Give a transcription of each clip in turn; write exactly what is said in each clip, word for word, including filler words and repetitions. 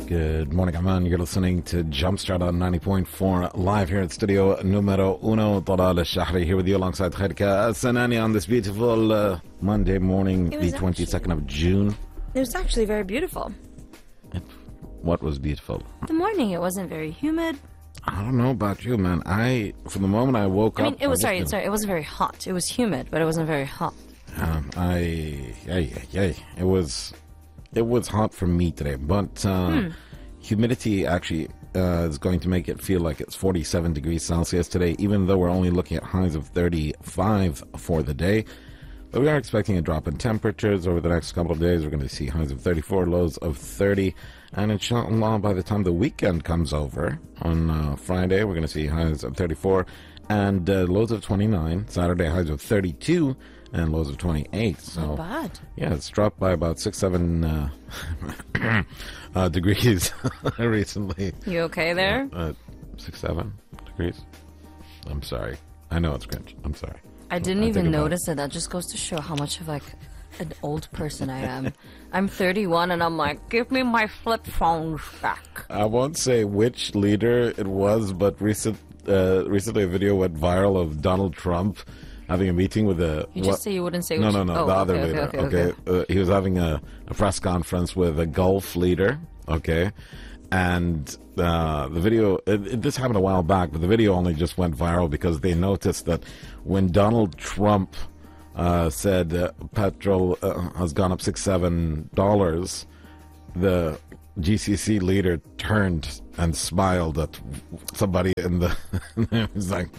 Good morning, Aman. You're listening to Jumpstart on ninety point four live here at Studio Numero Uno. Talal Al-Shahri here with you alongside Khairika Sanani on this beautiful uh, Monday morning, the twenty-second of June. It was actually very beautiful. It, what was beautiful? The morning, it wasn't very humid. I don't know about you, man. I, from the moment I woke I up... mean, it was, I sorry, been, sorry, it wasn't very hot. It was humid, but it wasn't very hot. Um, I, yay, yay. It was, it was hot for me today, but uh, hmm. humidity actually uh, is going to make it feel like it's forty-seven degrees Celsius today, even though we're only looking at highs of thirty-five for the day. But we are expecting a drop in temperatures over the next couple of days. We're going to see highs of thirty-four, lows of thirty. And inshallah, by the time the weekend comes over on uh, Friday, we're going to see highs of thirty-four and uh, lows of twenty-nine. Saturday, highs of thirty-two and lows of twenty-eight. So, not bad. Yeah, it's dropped by about six, seven uh, uh, degrees recently. You okay there? Uh, uh, six, seven degrees. I'm sorry. I know it's cringe. I'm sorry. I didn't I even notice it. That just goes to show how much of like an old person I am. I'm thirty-one and I'm like, give me my flip phones back. I won't say which leader it was, but recent, uh, recently a video went viral of Donald Trump having a meeting with a... You just say you wouldn't say No, which... no, no, oh, the okay, other okay, leader, okay? okay? okay. Uh, he was having a, a press conference with a Gulf leader, okay? And uh, the video, it, it, this happened a while back, but the video only just went viral because they noticed that when Donald Trump uh, said uh, petrol uh, has gone up six, seven dollars, the G C C leader turned and smiled at somebody in the. It was like,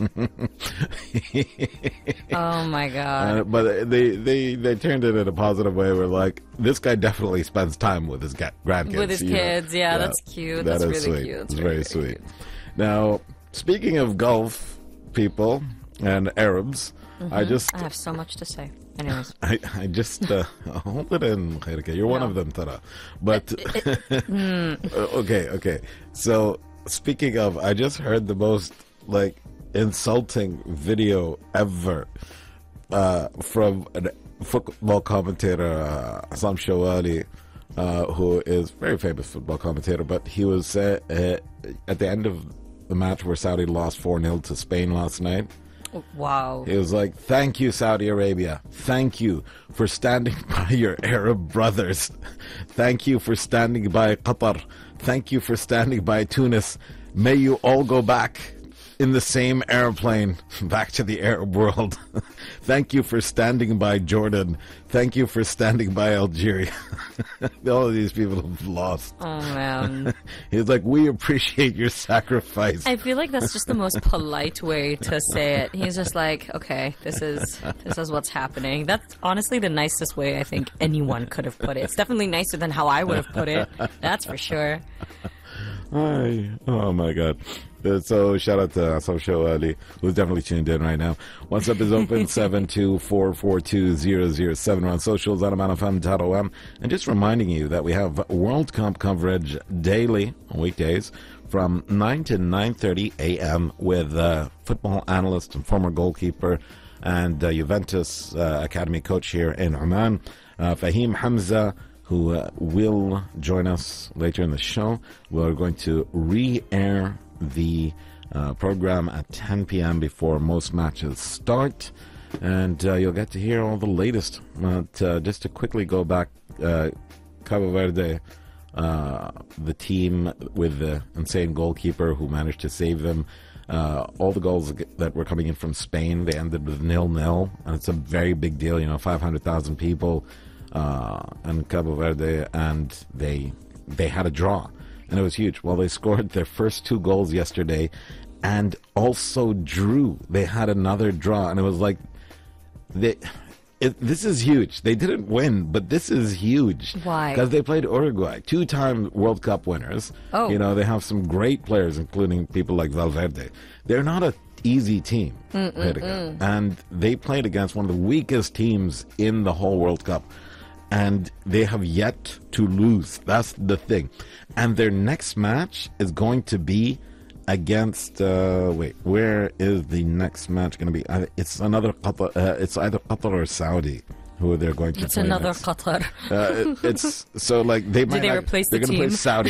oh my god! Uh, but they, they they turned it in a positive way. We're like, this guy definitely spends time with his ga- grandkids, with his kids. Yeah, yeah, that's cute. That that's is really sweet. cute. It's very, very, very sweet. Cute. Now, speaking of Gulf people and Arabs, mm-hmm. I just I have so much to say. Anyways, I, I just uh, hold it in, Khairika. You're no. one of them, Tara. But mm. okay, okay. So speaking of, I just heard the most like insulting video ever uh, from a football commentator, uh, Hassan Shawali, uh, who is a very famous football commentator. But he was uh, uh, at the end of the match where Saudi lost four nil to Spain last night. Wow. He was like, thank you, Saudi Arabia. Thank you for standing by your Arab brothers. Thank you for standing by Qatar. Thank you for standing by Tunis. May you all go back in the same airplane back to the Arab world. Thank you for standing by Jordan. Thank you for standing by Algeria. All of these people have lost. Oh, man. He's like, we appreciate your sacrifice. I feel like that's just the most polite way to say it. He's just like, okay, this is this is what's happening. That's honestly the nicest way I think anyone could have put it. It's definitely nicer than how I would have put it. That's for sure. Hi. Oh, my God. So shout out to Asaf Shawali, who's definitely tuned in right now. WhatsApp is open, seven two four four two zero zero seven. We're on socials, anaman f m dot o m. And just reminding you that we have World Cup coverage daily on weekdays from nine to nine thirty a.m. with uh, football analyst and former goalkeeper and uh, Juventus uh, Academy coach here in Oman, uh, Fahim Hamza, who uh, will join us later in the show. We're going to re-air the uh, program at ten p.m. before most matches start, and uh, you'll get to hear all the latest. But uh, just to quickly go back, uh, Cabo Verde, uh, the team with the insane goalkeeper who managed to save them, uh, all the goals that were coming in from Spain, they ended with nil-nil, and it's a very big deal, you know, five hundred thousand people uh, in Cabo Verde, and they they had a draw. And it was huge. Well, they scored their first two goals yesterday and also drew. They had another draw. And it was like, they, it, this is huge. They didn't win, but this is huge. Why? Because they played Uruguay, two-time World Cup winners. Oh. You know, they have some great players, including people like Valverde. They're not an easy team. Mm-mm-mm. And they played against one of the weakest teams in the whole World Cup. And they have yet to lose. That's the thing. And their next match is going to be against. Uh, wait, where is the next match going to be? Uh, it's another Qatar. Uh, it's either Qatar or Saudi who they're going to. It's play another next. Qatar. uh, it, it's so like they might. Did they not, replace they're the going to team? play Saudi.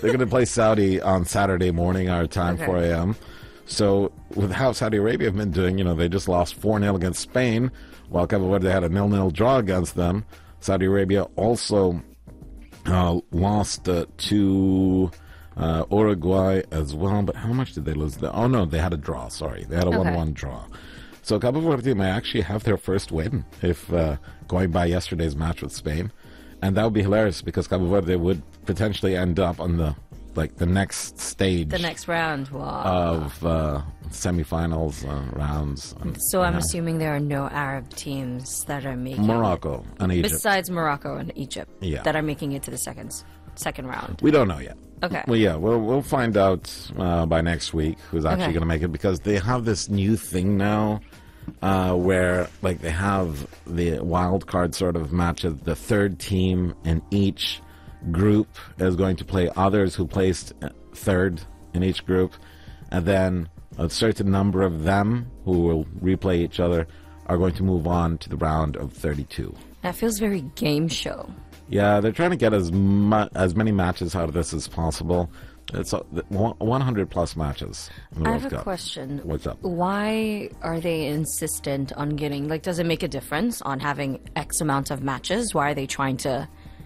They're going to play Saudi on Saturday morning, our time, Okay. four a.m. So with how Saudi Arabia have been doing, you know, they just lost four nil against Spain, while Cabo Verde had a nil nil draw against them. Saudi Arabia also uh, lost uh, to uh, Uruguay as well. But how much did they lose? The, oh, no, they had a draw. Sorry. They had a Okay. one one draw. So Cabo Verde may actually have their first win if uh, going by yesterday's match with Spain. And that would be hilarious because Cabo Verde would potentially end up on the like the next stage The next round. Wow. of uh, semifinals uh, rounds. And, so I'm you know, assuming there are no Arab teams that are making Morocco and it, Egypt. besides Morocco and Egypt, Yeah. that are making it to the second second round. We don't know yet. Okay. Well, yeah, we'll we'll find out uh, by next week who's actually Okay. going to make it because they have this new thing now, uh, where like they have the wild card sort of matches. The third team in each group is going to play others who placed third in each group, and then a certain number of them who will replay each other are going to move on to the round of thirty-two. That feels very game show. Yeah, they're trying to get as mu- as many matches out of this as possible. It's uh, one hundred plus matches. In the I World have a Cup. question. What's up? Why are they insistent on getting, like, does it make a difference on having X amount of matches? Why are they trying to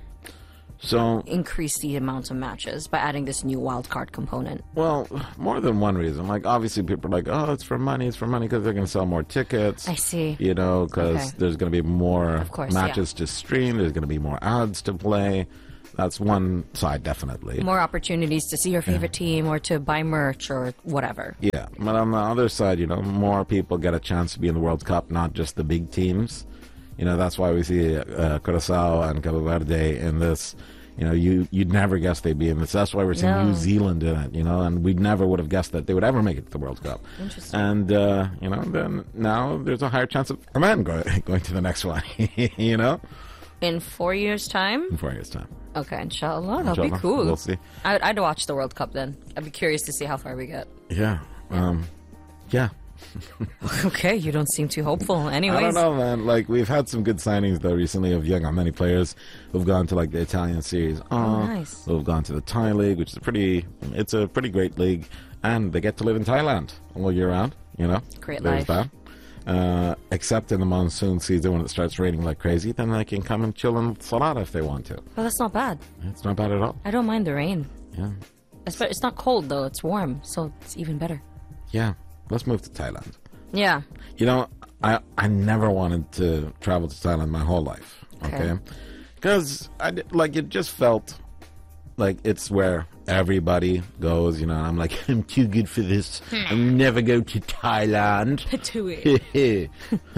So, increase the amount of matches by adding this new wild card component? well, more than one reason. Like, obviously, people are like, oh, it's for money, it's for money because they're going to sell more tickets. I see. You know, because Okay. there's going to be more course, matches to stream, there's going to be more ads to play. That's one side, definitely. More opportunities to see your favorite team or to buy merch or whatever. Yeah, but on the other side, you know, more people get a chance to be in the World Cup, not just the big teams. You know, that's why we see uh, Curacao and Cabo Verde in this. You know, you, you'd never guess they'd be in this. That's why we're seeing No. New Zealand in it, you know, and we never would have guessed that they would ever make it to the World Cup. Interesting. And, uh, you know, then now there's a higher chance of Oman going, going to the next one, you know, In four years' time? in four years' time. Okay, inshallah. That'll be Inshallah. cool. We'll see. I'd, I'd watch the World Cup then. I'd be curious to see how far we get. Yeah. Um, yeah. Okay, you don't seem too hopeful. Anyways. I don't know, man. Like, we've had some good signings, though, recently of young, many players who've gone to, like, the Italian Series A. Oh, nice. Who've gone to the Thai League, which is a pretty, it's a pretty great league. And they get to live in Thailand all year round, you know? Great There's life. that. Uh, except in the monsoon season when it starts raining like crazy, then they can come and chill in Salada if they want to. Well, that's not bad. It's not bad at all. I don't mind the rain. Yeah. It's, it's not cold, though. It's warm, so it's even better. Yeah. Let's move to Thailand. Yeah. You know, I I never wanted to travel to Thailand my whole life. Okay, Okay. because I di- like it just felt like it's where everybody goes. You know, and I'm like I'm too good for this. I'll never go to Thailand. To it.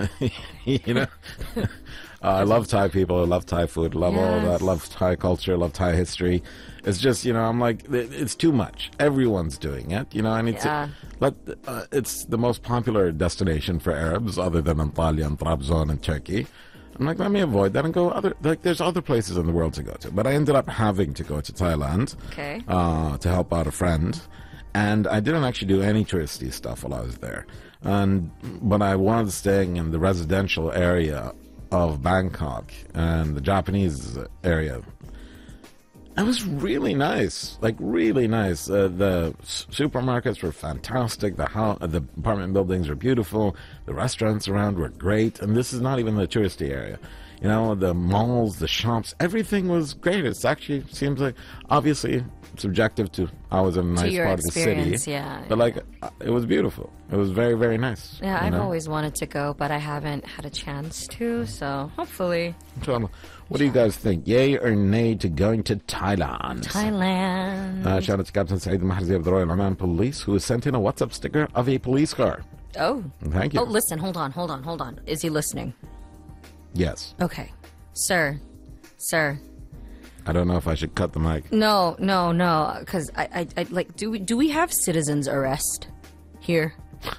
You know, uh, I love Thai people. I love Thai food. Love all Yes. that. Love Thai culture. Love Thai history. It's just, you know, I'm like, it- it's too much. Everyone's doing it. You know, I need Yeah. to let. Uh, it's the most popular destination for Arabs, other than Antalya and Trabzon and Turkey. I'm like, let me avoid that and go other. Like, there's other places in the world to go to, but I ended up having to go to Thailand Okay. uh, to help out a friend, and I didn't actually do any touristy stuff while I was there. And but I was staying in the residential area of Bangkok and the Japanese area. It was really nice, like really nice. Uh, the s- supermarkets were fantastic. The house, the apartment buildings were beautiful. The restaurants around were great, and this is not even the touristy area. You know, the malls, the shops, everything was great. It's actually seems like obviously subjective to I was in a nice your part of the city, experience, yeah, but like uh, it was beautiful. It was very very nice. Yeah, you I've know? always wanted to go, but I haven't had a chance to, so hopefully. Inshallah. What do you guys think? Yay or nay to going to Thailand? Thailand. Uh, shout out to Captain Saeed Maharzi of the Royal Oman Police, who has sent in a WhatsApp sticker of a police car. oh. Thank you. Oh, listen, hold on, hold on, hold on. Is he listening? Yes. Okay. Sir. Sir. I don't know if I should cut the mic. No, no, no, because I, I, I, like, do we, do we have citizens arrest here?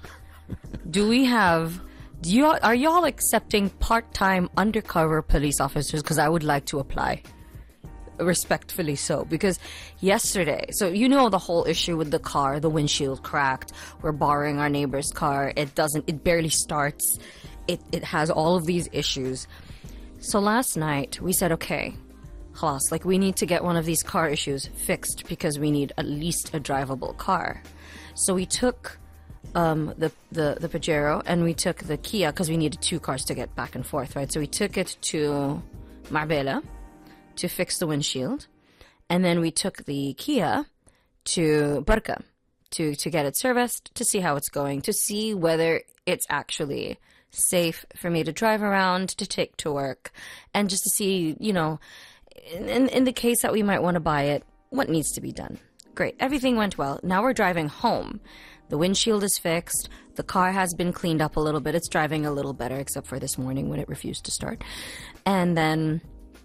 Do we have, do you, are y'all accepting part-time undercover police officers? Because I would like to apply. Respectfully so, because yesterday, so you know the whole issue with the car, the windshield cracked, we're borrowing our neighbor's car, it doesn't, it barely starts, it, it has all of these issues. So last night we said, okay, خلاص, like we need to get one of these car issues fixed because we need at least a drivable car. So we took um, the, the, the Pajero and we took the Kia because we needed two cars to get back and forth, right? So we took it to Marbella to fix the windshield. And then we took the Kia to Barca to, to get it serviced, to see how it's going, to see whether it's actually safe for me to drive around, to take to work, and just to see, you know, in, in the case that we might want to buy it, what needs to be done. Great. Everything went well. Now we're driving home. The windshield is fixed. The car has been cleaned up a little bit. It's driving a little better, except for this morning when it refused to start. And then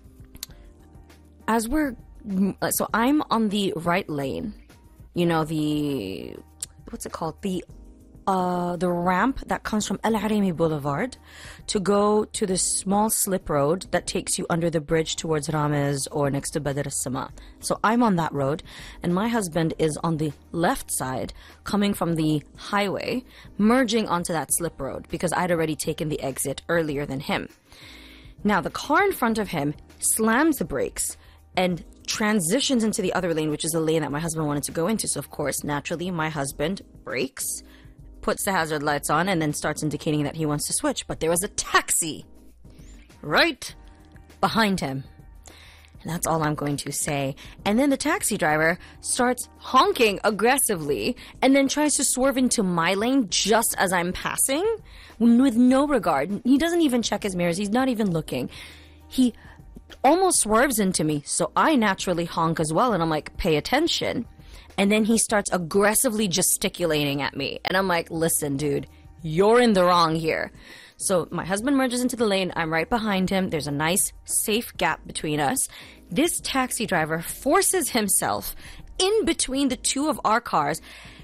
as we're, so I'm on the right lane, you know, the, what's it called? The Uh, the ramp that comes from El Harimi Boulevard to go to this small slip road that takes you under the bridge towards Ramez or next to Badr al-Sama. So I'm on that road, and my husband is on the left side, coming from the highway, merging onto that slip road because I'd already taken the exit earlier than him. Now, the car in front of him slams the brakes and transitions into the other lane, which is the lane that my husband wanted to go into. So, of course, naturally, my husband brakes, puts the hazard lights on, and then starts indicating that he wants to switch. But there was a taxi right behind him. And that's all I'm going to say. And then the taxi driver starts honking aggressively and then tries to swerve into my lane just as I'm passing with no regard. He doesn't even check his mirrors. He's not even looking. He almost swerves into me. So I naturally honk as well. And I'm like, pay attention. And then he starts aggressively gesticulating at me. And I'm like, listen, dude, you're in the wrong here. So my husband merges into the lane. I'm right behind him. There's a nice, safe gap between us. This taxi driver forces himself in between the two of our cars.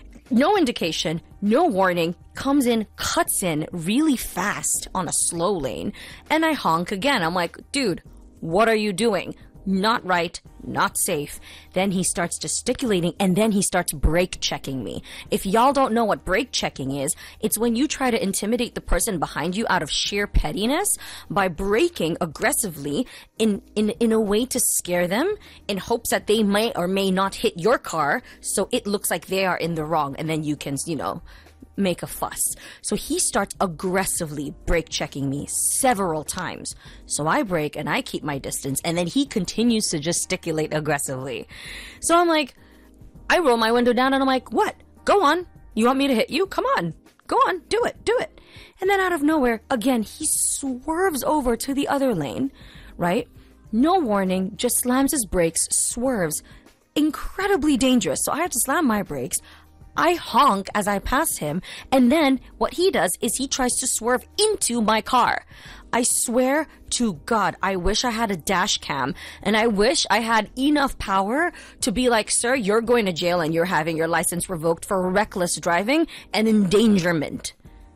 No indication, no warning, comes in, cuts in really fast on a slow lane. And I honk again. I'm like, dude, what are you doing? Not right, not safe. Then he starts gesticulating, and then he starts brake checking me. If y'all don't know what brake checking is, it's when you try to intimidate the person behind you out of sheer pettiness by braking aggressively in, in, in a way to scare them in hopes that they may or may not hit your car, so it looks like they are in the wrong, and then you can, you know, make a fuss. So he starts aggressively brake checking me several times. So I brake and I keep my distance, and then he continues to gesticulate aggressively. So I'm like, I roll my window down and I'm like, what? Go on. You want me to hit you? Come on. Go on. Do it. Do it. And then out of nowhere, again, he swerves over to the other lane, right? No warning, just slams his brakes, swerves. Incredibly dangerous. So I have to slam my brakes. I honk as I pass him, and then what he does is he tries to swerve into my car. I swear to God, I wish I had a dash cam, and I wish I had enough power to be like, sir, you're going to jail and you're having your license revoked for reckless driving and endangerment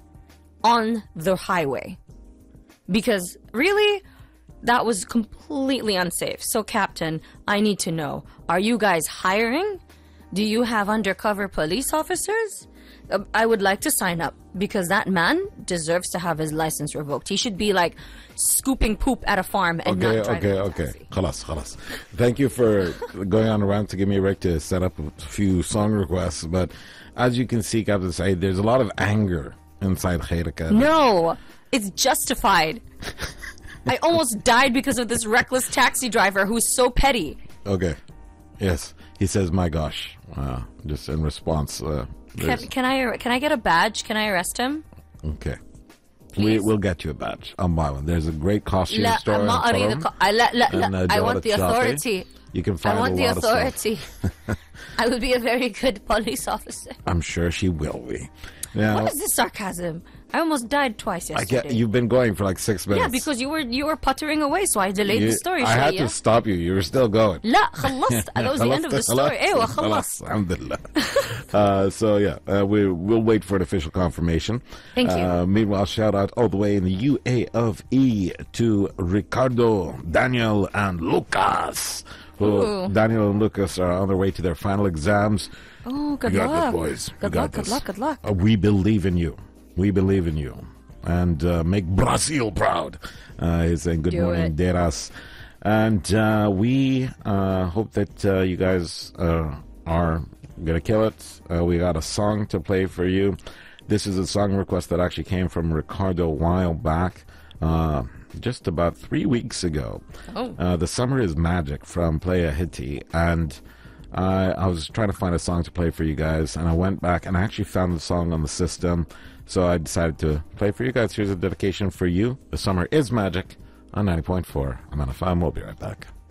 on the highway. Because really, that was completely unsafe. So, Captain, I need to know, are you guys hiring? Do you have undercover police officers? Uh, I would like to sign up because that man deserves to have his license revoked. He should be like scooping poop at a farm and okay, not driving okay, a okay. taxi. Khalas, khalas. Thank you for going on around to give me a break to set up a few song requests. But as you can see, Captain Saeed, there's a lot of anger inside Khairaka. No, it's justified. I almost died because of this reckless taxi driver who's so petty. Okay. Yes. He says, my gosh. Uh, just in response. Uh, can, can I can I get a badge? Can I arrest him? Okay. We, we'll get you a badge. I'll buy one. There's a great costume La, store in Tulum. Co- I, la, la, la, and, uh, I want the Jawad Shafi. authority. You can find I want a the lot authority. Of stuff. I would be a very good police officer. I'm sure she will be. Now, What is this sarcasm? I almost died twice I yesterday. get, you've been going for like six minutes. Yeah, because you were you were puttering away, so I delayed You- the story. I had شوية. to stop you. You were still going. لا خلصت. That was the end of the story. ايوه خلص. خلاص. Alhamdulillah. uh, so yeah, uh, we we'll wait for an official confirmation. Thank you. Uh, meanwhile, shout out all the way in the U A of E to Ricardo, Daniel, and Lucas. Who, Ooh. Daniel and Lucas are on their way to their final exams. Oh, good We got luck. this, boys. We Good got luck, good this. luck, good luck. Uh, we believe in you. We believe in you. And uh, make Brazil proud. Uh, he's saying good Do morning, it. Deras. And uh, we uh, hope that uh, you guys uh, are going to kill it. Uh, we got a song to play for you. This is a song request that actually came from Ricardo a while back, uh, just about three weeks ago. Oh. Uh, The Summer is Magic from Playa Hiti. And uh, I was trying to find a song to play for you guys, and I went back and I actually found the song on the system. So I decided to play for you guys. Here's a dedication for you. The Summer is Magic on ninety point four. I'm on a F M. We'll be right back.